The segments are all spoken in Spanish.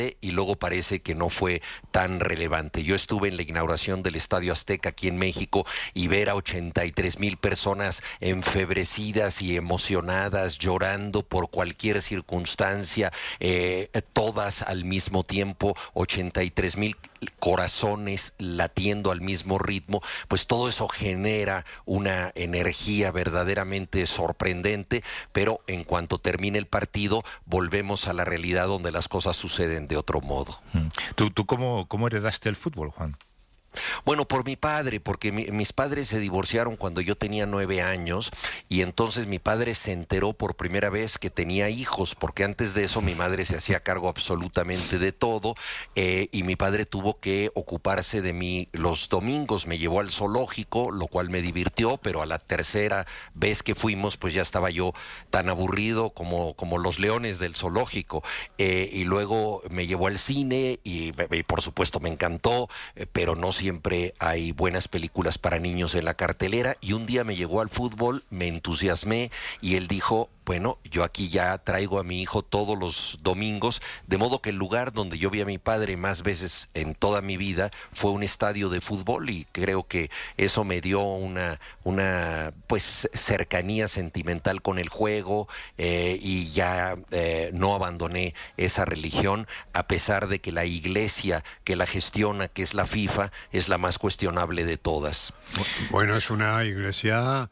y luego parece que no fue tan relevante. Yo estuve en la inauguración del Estadio Azteca aquí en México y ver a 83,000 personas enfebrecidas y emocionadas, llorando por cualquier circunstancia, todas al mismo tiempo, 83,000 corazones latiendo al mismo ritmo, pues todo eso genera una energía verdaderamente sorprendente, pero en cuanto termine el partido volvemos a la realidad donde las cosas suceden de otro modo. ¿Tú cómo heredaste el fútbol, Juan? Bueno, por mi padre, porque mis padres se divorciaron cuando yo tenía 9 años y entonces mi padre se enteró por primera vez que tenía hijos, porque antes de eso mi madre se hacía cargo absolutamente de todo, y mi padre tuvo que ocuparse de mí los domingos. Me llevó al zoológico, lo cual me divirtió, pero a la tercera vez que fuimos pues ya estaba yo tan aburrido como los leones del zoológico, y luego me llevó al cine y por supuesto me encantó, pero no siempre hay buenas películas para niños en la cartelera, y un día me llegó al fútbol, me entusiasmé y él dijo, bueno, yo aquí ya traigo a mi hijo todos los domingos, de modo que el lugar donde yo vi a mi padre más veces en toda mi vida fue un estadio de fútbol, y creo que eso me dio una pues cercanía sentimental con el juego, y ya no abandoné esa religión, a pesar de que la iglesia que la gestiona, que es la FIFA, es la más cuestionable de todas. Bueno, es una iglesia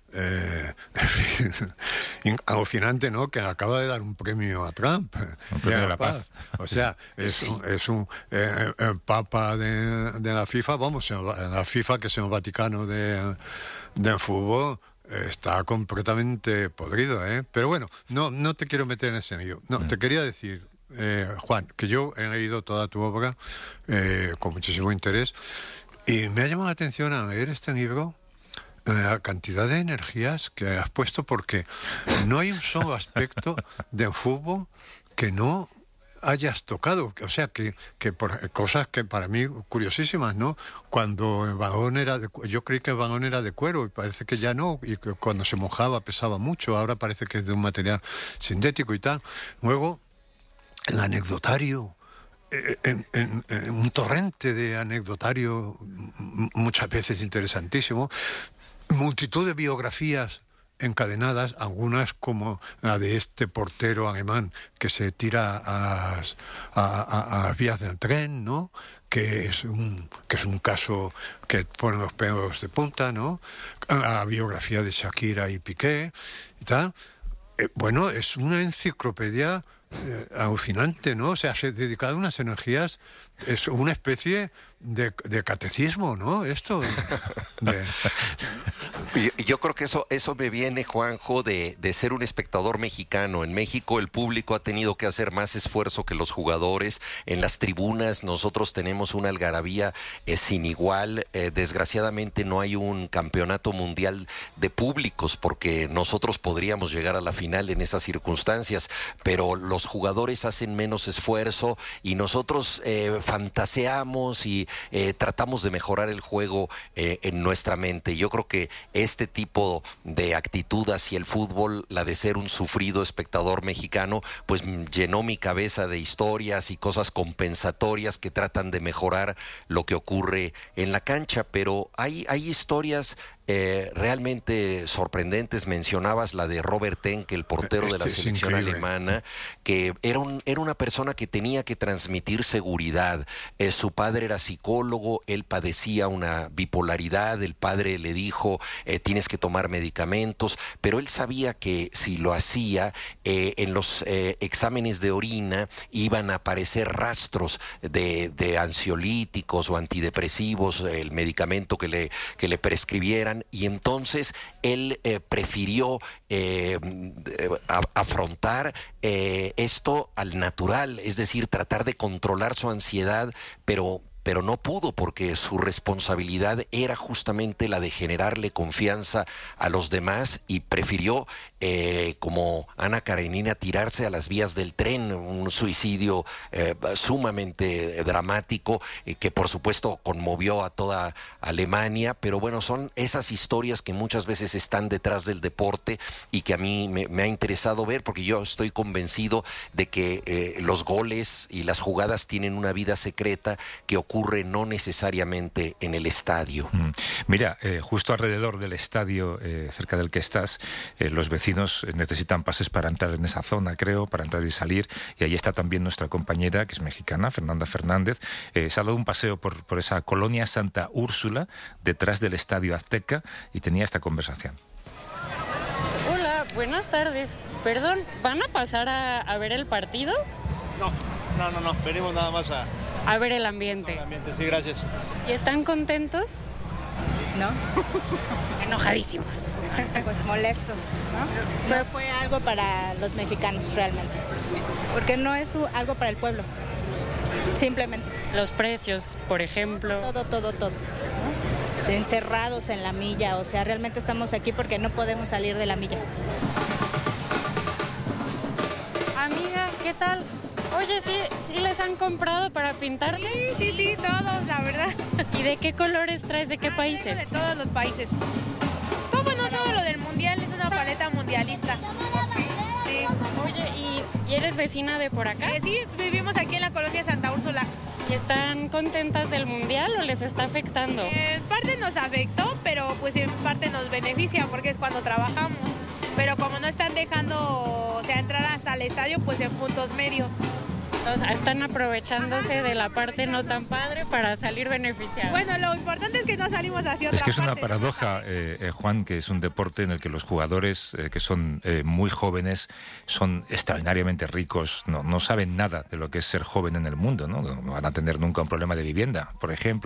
alucinante, ¿no? Que acaba de dar un premio a Trump, un premio de la paz. O sea, es un papa de la FIFA, vamos, la FIFA, que es el Vaticano del fútbol, está completamente podrido, ¿eh? Pero bueno, no te quiero meter en ese lío. No, te quería decir, Juan, que yo he leído toda tu obra con muchísimo interés, y me ha llamado la atención al leer este libro la cantidad de energías que has puesto, porque no hay un solo aspecto del fútbol que no hayas tocado, o sea, que por cosas que para mí curiosísimas, ¿no? Cuando el balón yo creí que el balón era de cuero y parece que ya no, y que cuando se mojaba pesaba mucho, ahora parece que es de un material sintético y tal. Luego, el anecdotario, en un torrente de anecdotario muchas veces interesantísimo, multitud de biografías encadenadas, algunas como la de este portero alemán que se tira a las vías del tren, ¿no? Que es un caso que pone los pelos de punta, ¿no? La biografía de Shakira y Piqué y tal. Bueno, es una enciclopedia alucinante, ¿no? O sea, se dedicado a unas energías, es una especie de catecismo, ¿no? Esto Yo creo que eso me viene, Juanjo, de ser un espectador mexicano. En México el público ha tenido que hacer más esfuerzo que los jugadores. En las tribunas nosotros tenemos una algarabía sin igual. Desgraciadamente no hay un campeonato mundial de públicos, porque nosotros podríamos llegar a la final en esas circunstancias, pero los jugadores hacen menos esfuerzo y nosotros fantaseamos y tratamos de mejorar el juego en nuestra mente. Yo creo que este tipo de actitud hacia el fútbol, la de ser un sufrido espectador mexicano, pues llenó mi cabeza de historias y cosas compensatorias que tratan de mejorar lo que ocurre en la cancha, pero hay historias realmente sorprendentes. Mencionabas la de Robert Enke, el portero de la selección alemana, que era una persona que tenía que transmitir seguridad. Su padre era psicólogo, él padecía una bipolaridad, el padre le dijo tienes que tomar medicamentos, pero él sabía que si lo hacía, en los exámenes de orina iban a aparecer rastros de ansiolíticos o antidepresivos, el medicamento que le prescribieran, y entonces él prefirió afrontar esto al natural, es decir, tratar de controlar su ansiedad, pero pero no pudo porque su responsabilidad era justamente la de generarle confianza a los demás y prefirió, como Ana Karenina, tirarse a las vías del tren, un suicidio sumamente dramático que por supuesto conmovió a toda Alemania, pero bueno, son esas historias que muchas veces están detrás del deporte y que a mí me ha interesado ver, porque yo estoy convencido de que los goles y las jugadas tienen una vida secreta que ocurre no necesariamente en el estadio. Mira, justo alrededor del estadio, cerca del que estás, los vecinos necesitan pases para entrar en esa zona, creo, para entrar y salir, y ahí está también nuestra compañera, que es mexicana, Fernanda Fernández. Se ha dado un paseo por esa colonia Santa Úrsula, detrás del Estadio Azteca, y tenía esta conversación. Hola, buenas tardes. Perdón, ¿van a pasar a ver el partido? No, venimos nada más a ver el ambiente. Sí, gracias. ¿Y están contentos? ¿No? Enojadísimos. Pues molestos, ¿no? No fue algo para los mexicanos realmente, porque no es algo para el pueblo, simplemente. Los precios, por ejemplo. Todo, ¿no? Encerrados en la milla, o sea, realmente estamos aquí porque no podemos salir de la milla. Amiga, ¿qué tal? Oye, ¿sí les han comprado para pintarse? Sí, todos, la verdad. ¿Y de qué colores traes? ¿De qué países? De todos los países. Todo lo del mundial es una paleta mundialista. Sí. Oye, ¿y eres vecina de por acá? Sí, vivimos aquí en la colonia Santa Úrsula. ¿Y están contentas del mundial o les está afectando? En parte nos afectó, pero pues en parte nos beneficia porque es cuando trabajamos. Pero como no están dejando, entrar hasta el estadio, pues en puntos medios. Entonces, están aprovechándose de la parte no tan padre para salir beneficiados. Bueno, lo importante es que no salimos hacia otra parte. Es que es una paradoja, Juan, que es un deporte en el que los jugadores que son muy jóvenes son extraordinariamente ricos, no saben nada de lo que es ser joven en el mundo, no van a tener nunca un problema de vivienda, por ejemplo,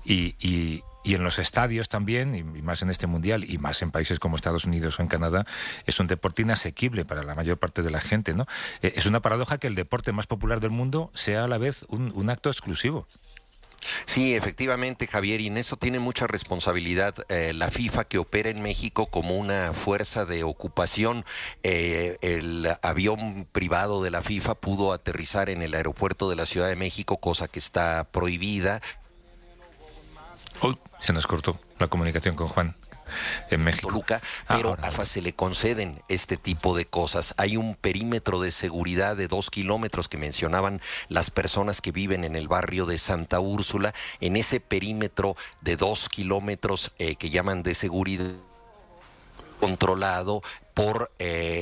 y en los estadios también, y más en este mundial, y más en países como Estados Unidos o en Canadá, es un deporte inasequible para la mayor parte de la gente, ¿no? Es una paradoja que el deporte más popular del mundo sea a la vez un acto exclusivo. Sí, efectivamente, Javier, y en eso tiene mucha responsabilidad la FIFA, que opera en México como una fuerza de ocupación. El avión privado de la FIFA pudo aterrizar en el aeropuerto de la Ciudad de México, cosa que está prohibida. Uy, se nos cortó la comunicación con Juan en México. Toluca, pero a AFA se le conceden este tipo de cosas. Hay un perímetro de seguridad de 2 kilómetros que mencionaban las personas que viven en el barrio de Santa Úrsula. En ese perímetro de 2 kilómetros que llaman de seguridad controlado por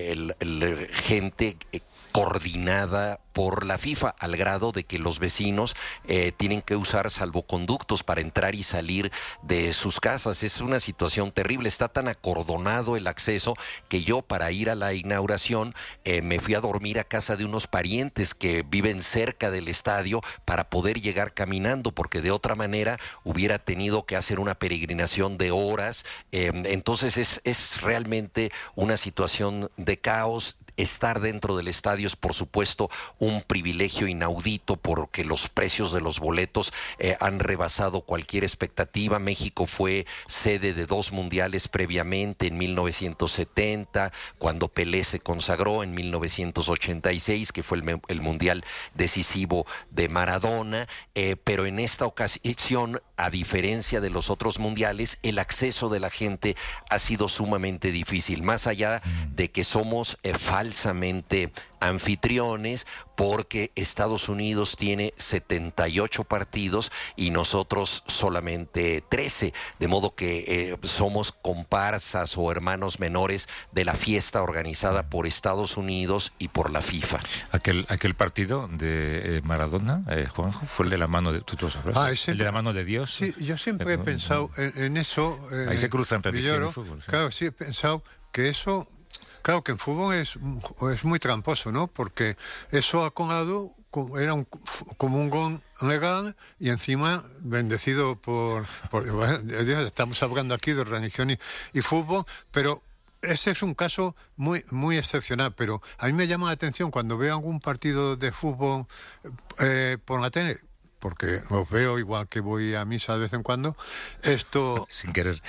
gente coordinada por la FIFA, al grado de que los vecinos tienen que usar salvoconductos para entrar y salir de sus casas. Es una situación terrible. Está tan acordonado el acceso que yo, para ir a la inauguración, me fui a dormir a casa de unos parientes que viven cerca del estadio para poder llegar caminando, porque de otra manera hubiera tenido que hacer una peregrinación de horas. Entonces es realmente una situación de caos. Estar dentro del estadio es, por supuesto, un privilegio inaudito, porque los precios de los boletos han rebasado cualquier expectativa. México fue sede de 2 mundiales previamente, en 1970, cuando Pelé se consagró, en 1986, que fue el mundial decisivo de Maradona, pero en esta ocasión, a diferencia de los otros mundiales, el acceso de la gente ha sido sumamente difícil, más allá de que somos falsamente anfitriones, porque Estados Unidos tiene 78 partidos y nosotros solamente 13, de modo que somos comparsas o hermanos menores de la fiesta organizada por Estados Unidos y por la FIFA. Aquel partido de Maradona, Juanjo, fue el de la mano de... ¿Tú lo sabes? El de la mano de Dios. Sí, yo siempre he pensado en eso. Ahí se cruzan religión y fútbol. ¿Sí? Claro, sí he pensado que eso... Claro que en fútbol es muy tramposo, ¿no? Porque eso ha colado, era como un gol legal y encima bendecido por Dios. Estamos hablando aquí de religión y fútbol, pero ese es un caso muy, muy excepcional. Pero a mí me llama la atención cuando veo algún partido de fútbol por la tele, porque os veo igual que voy a misa de vez en cuando, sin querer,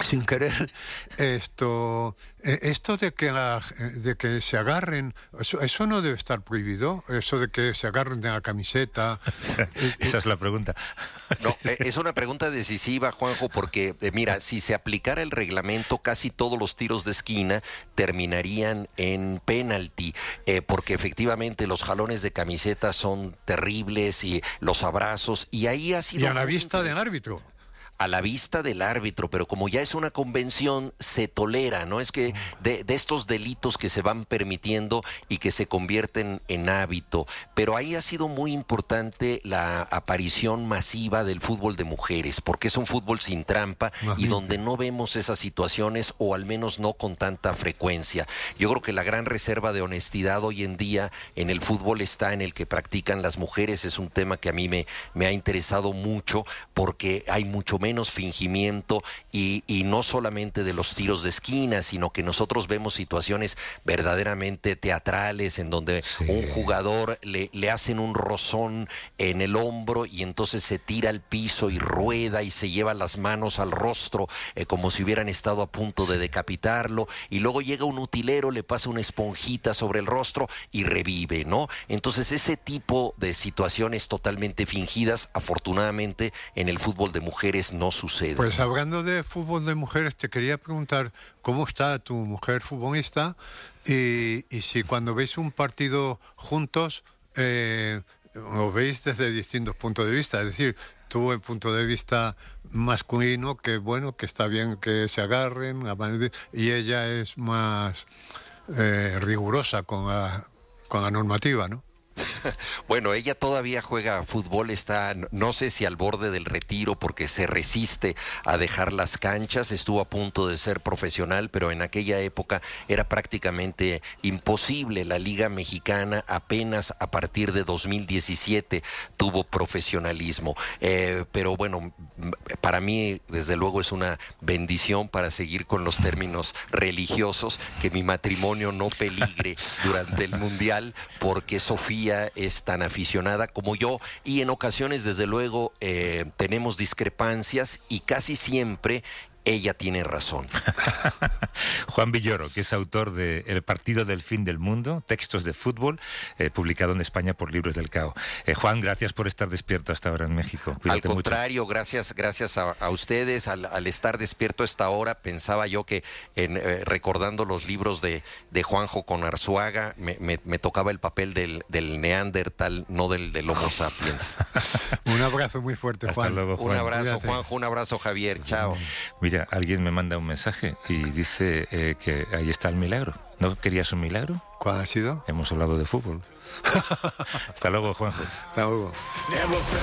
esto de que se agarren, eso no debe estar prohibido, eso de que se agarren de la camiseta. Esa es la pregunta. No, es una pregunta decisiva, Juanjo, porque mira, si se aplicara el reglamento, casi todos los tiros de esquina terminarían en penalti, porque efectivamente los jalones de camiseta son terribles y los abrazos, y ahí ha sido... Y a la vista del árbitro. A la vista del árbitro, pero como ya es una convención, se tolera, ¿no? Es que de estos delitos que se van permitiendo y que se convierten en hábito, pero ahí ha sido muy importante la aparición masiva del fútbol de mujeres, porque es un fútbol sin trampa y donde no vemos esas situaciones, o al menos no con tanta frecuencia. Yo creo que la gran reserva de honestidad hoy en día en el fútbol está en el que practican las mujeres. Es un tema que a mí me ha interesado mucho, porque hay mucho menos fingimiento y no solamente de los tiros de esquina, sino que nosotros vemos situaciones verdaderamente teatrales en donde un jugador le hacen un rozón en el hombro y entonces se tira al piso y rueda y se lleva las manos al rostro como si hubieran estado a punto de decapitarlo, y luego llega un utilero, le pasa una esponjita sobre el rostro y revive, ¿no? Entonces ese tipo de situaciones totalmente fingidas, afortunadamente en el fútbol de mujeres no sucede. Pues hablando de fútbol de mujeres, te quería preguntar cómo está tu mujer futbolista y si cuando veis un partido juntos lo veis desde distintos puntos de vista. Es decir, tú el punto de vista masculino, que bueno, que está bien que se agarren, y ella es más rigurosa con la normativa, ¿no? Bueno, ella todavía juega fútbol, está, no sé si al borde del retiro, porque se resiste a dejar las canchas. Estuvo a punto de ser profesional, pero en aquella época era prácticamente imposible. La Liga Mexicana apenas a partir de 2017 tuvo profesionalismo. Pero bueno, para mí desde luego es una bendición, para seguir con los términos religiosos, que mi matrimonio no peligre durante el Mundial, porque Sofía es tan aficionada como yo, y en ocasiones desde luego tenemos discrepancias y casi siempre ella tiene razón. Juan Villoro, que es autor de El partido del fin del mundo, textos de fútbol, publicado en España por Libros del Cao. Juan, gracias por estar despierto hasta ahora en México. Cuídate al contrario, mucho. gracias a ustedes. Al estar despierto a esta hora, pensaba yo que recordando los libros de Juanjo con Arzuaga, me tocaba el papel del Neandertal, no del Homo sapiens. Un abrazo muy fuerte, Juan. Hasta luego, Juan. Un abrazo, Cuídate. Juanjo, un abrazo, Javier. Chao. Mira, alguien me manda un mensaje y dice que ahí está el milagro. ¿No querías un milagro? ¿Cuál ha sido? Hemos hablado de fútbol. Hasta luego, Juanjo. Hasta luego.